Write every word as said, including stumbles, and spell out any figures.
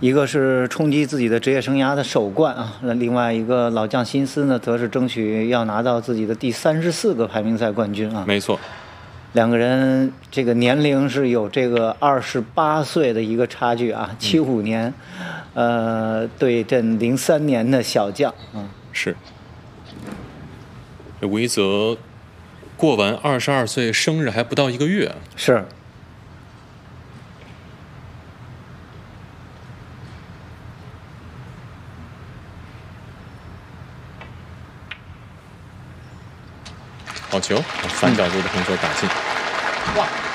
一个是冲击自己的职业生涯的首冠啊，那另外一个老将辛斯呢，则是争取要拿到自己的第三十四个排名赛冠军啊。 没错， 两个人这个年龄是有这个二十八岁的一个差距啊，七五年，嗯、呃，对阵零三年的小将啊。 是。这韦泽过完二十二岁生日还不到一个月， 是。 好球，反角度的红球打进。 哇！